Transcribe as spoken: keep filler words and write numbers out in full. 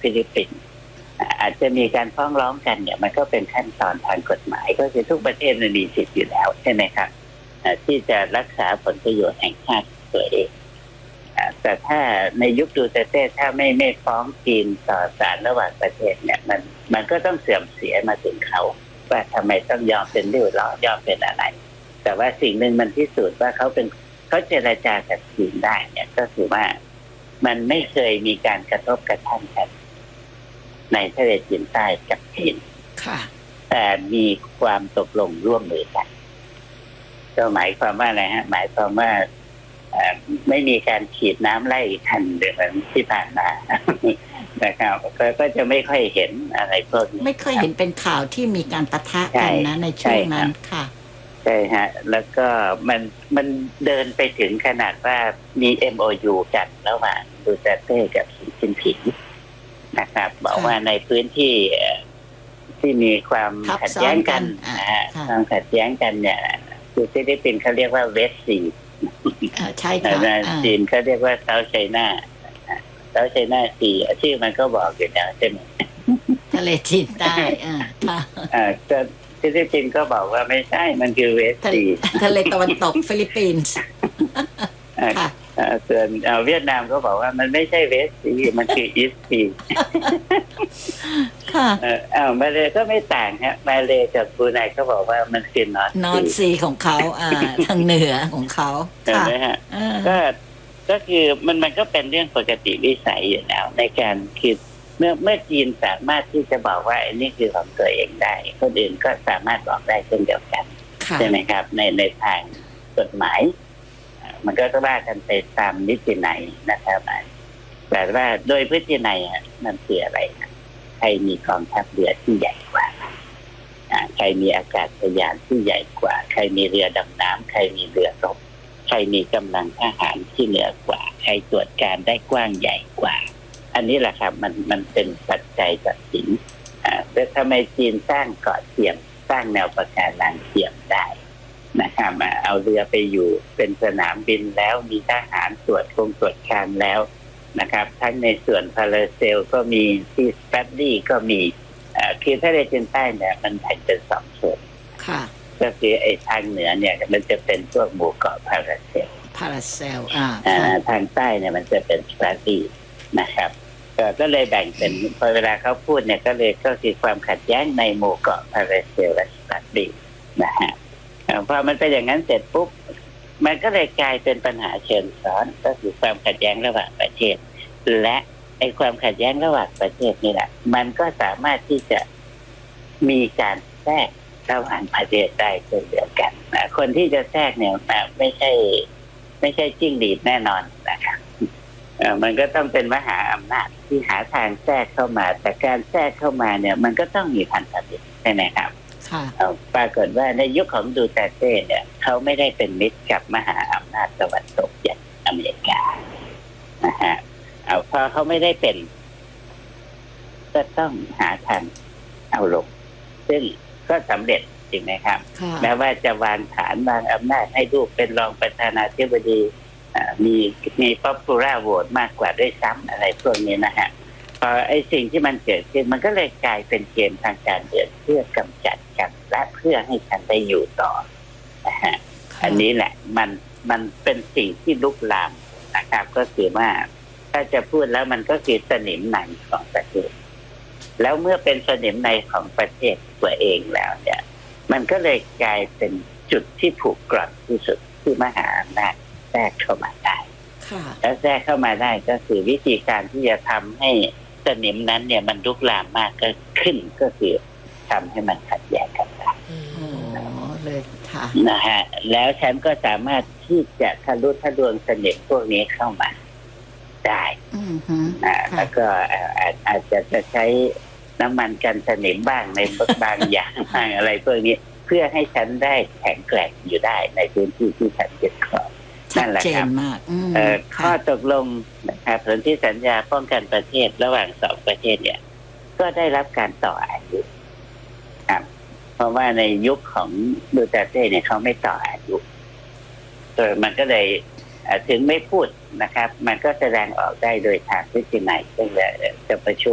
ฟิลิปปินส์อาจจะมีการฟ้องร้องกันเนี่ยมันก็เป็นขั้นตอนทางกฎหมายก็คือทุกประเทศมันมีสิทธิ์อยู่แล้วใช่ไหมครับที่จะรักษาผลประโยชน์แห่งชาติตัวเองแต่ถ้าในยุคดูเตเต้ถ้าไม่ไม่ฟ้องจีนต่อศาลระหว่างประเทศเนี่ยมันมันก็ต้องเสื่อมเสียมาถึงเขาว่าทำไมต้องยอมเป็นริ้วล้อยอมเป็นอะไรแต่ว่าสิ่งหนึ่งมันพิสูจน์ว่าเขาเป็นเขาเจรจากับจีนได้เนี่ยก็คือว่ามันไม่เคยมีการกระทบกระทั่งกันในทะเลจีนใต้กับจีนแต่มีความตกลงร่วมมือกันก็หมายความว่าอะไรฮะหมายความว่าไม่มีการฉีดน้ำไล่กันเหมือนที่ผ่านมานะครับก็จะไม่ค่อยเห็นอะไรพวกนี้ไม่ค่อยเห็นเป็นข่าวที่มีการปะทะกันนะในช่วงนั้นค่ะใช่ฮะแล้วก็มันมันเดินไปถึงขนาดว่ามี เอ็ม โอ ยู กันระหว่างดูเตเต้กับสีจิ้นผิงนะครับบอกว่าในพื้นที่ที่มีความขัดแย้งกันนะฮะความขัดแย้งกันเนี่ยคือฟิลิปปินส์เขาเรียกว่าเวสต์ซีใช่ค่ะจีนเขาเรียกว่าเซาท์ไชน่าเซาท์ไชน่าซีชื่อมันก็บอกอยู่แล้วใช่ไหมทะเลจีนใต้อ่าอ่าก็ฟิลิปปินส์ก็บอกว่าไม่ใช่มันคือเวสต์ซีทะเลตะวันตกฟิลิปปินส์ค่ะส่วนเวียดนามก็บอกว่ามันไม่ใช่เวสต์ซีมันคืออีสต์ซีค่ะอ้าวมาเลก็ไม่ต่างฮะมาเลกับบรูไนก็บอกว่ามันคือนอร์ทนอร์ทซีของเขาอ่าทางเหนือของเขาเห็นไหมฮะก็ก็คือมันมันก็เป็นเรื่องปกติวิสัยอยู่แล้วในการคิดเมื่อเมื่อจีนสามารถที่จะบอกว่าอันนี้คือของตัวเองได้คนอื่นก็สามารถบอกได้เช่นเดียวกันใช่ไหมครับในในทางกฎหมายมันก็ต้องว่ากันไปตามนิตินัยนะครับแต่ว่าโดยพฤตินัยมันคืออะไรนะใครมีกองทัพเรือที่ใหญ่กว่าใครมีอากาศยานที่ใหญ่กว่าใครมีเรือดำน้ำใครมีเรือรบใครมีกำลังทหารที่เหนือกว่าใครตรวจการได้กว้างใหญ่กว่าอันนี้แหละครับมันมันเป็นปัจจัยตัดสินแต่ทำไมจีนสร้างเกาะเทียมสร้างแนวปะการังเทียมได้นะครับเอาเรือไปอยู่เป็นสนามบินแล้วมีทหารตรวจคงตรวจการแล้วนะครับทั้งในส่วนพาราเซลก็มีที่สแปดดี้ก็มีคือทะเลจีนใต้เนี่ยมันแบ่งเป็นสองส่วนก็คือไอ้ทางเหนือเนี่ยมันจะเป็นพวกหมู่เกาะพาราเซลพาราเซลอ่าทางใต้เนี่ยมันจะเป็นสแปดดี้นะครับก็เลยแบ่งเป็นพอเวลาเขาพูดเนี่ยก็เลยก็คือความขัดแย้งในหมู่เกาะพาราเซลและสแปดดี้นะฮะพอมันเป็นอย่างนั้นเสร็จปุ๊บมันก็เลยกลายเป็นปัญหาเชิงซ้อนก็คือความขัดแย้งระหว่างประเทศและไอ้ความขัดแย้งระหว่างประเทศนี่แหละมันก็สามารถที่จะมีการแทรกระหว่างประเทศได้เช่นเดียวกันคนที่จะแทรกเนี่ยไม่ใช่ไม่ใช่จิ้งหรีดแน่นอนนะครับมันก็ต้องเป็นมหาอำนาจที่หาทางแทรกเข้ามาแต่การแทรกเข้ามาเนี่ยมันก็ต้องมีพันธมิตรใช่ไหมครับปรากฏว่าในยุคของดูเตเต้เนี่ยเขาไม่ได้เป็นมิตรกับมหาอำนาจตะวันตกอย่างอเมริกานะฮะเอาพอเขาไม่ได้เป็นก็ต้องหาทางเอาลงซึ่งก็สำเร็จจริงไหมครับแม้ว่าจะวางฐานวางอำนาจให้ลูกเป็นรองประธานาธิบดีมีมีป๊อปปูล่าโหวตมากกว่าด้วยซ้ำอะไรพวกนี้นะฮะพอไอ้สิ่งที่มันเกิดขึ้นมันก็เลยกลายเป็นเกมทางการเมืองเพื่อกำจัดกันและเพื่อให้ฉันได้อยู่ต่อนะฮะอันนี้แหละมันมันเป็นสิ่งที่ลุกลามนะครับก็คือว่าถ้าจะพูดแล้วมันก็คือสนิมในของประเทศแล้วเมื่อเป็นสนิมในของประเทศตัวเองแล้วเนี่ยมันก็เลยกลายเป็นจุดที่ผูกกร่อนที่สุดที่มหาอำนาจแทรกเข้ามาได้แล้วแทรกเข้ามาได้ก็คือวิธีการที่จะทำให้สนิมนั้นเนี่ยมันลุกลามมากก็ขึ้นก็คือทำให้มันขัดแย้งกันได้เลยค่ะนะฮะแล้วฉันก็สามารถที่จะทะลุทะลวงสนิมพวกนี้เข้ามาได้อ่าแล้วก็อาจจะจะใช้น้ำมันกันสนิมบ้างในบางอย่างบ้างอะไรพวกนี้เพื่อให้ฉันได้แข็งแกร่งอยู่ได้ในพื้นที่ที่ฉันยึดครองนั่นแหละครับข้อตกลงนะครับสนธิสัญญาป้องกันประเทศระหว่างสองประเทศเนี่ยก็ได้รับการต่ออายุครับเพราะว่าในยุคของดูเตเต้เนี่ยเขาไม่ต่ออายุเออมันก็เลยถึงไม่พูดนะครับมันก็แสดงออกได้โดยทางพฤตินัยซึ่งจะประชุม